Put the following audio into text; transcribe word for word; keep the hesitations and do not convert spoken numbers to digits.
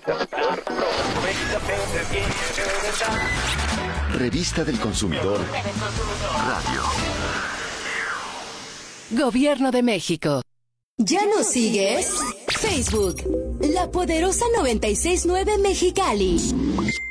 Revista del Consumidor Radio. Gobierno de México. ¿Ya nos sigues? Facebook, La Poderosa noventa y seis punto nueve Mexicali.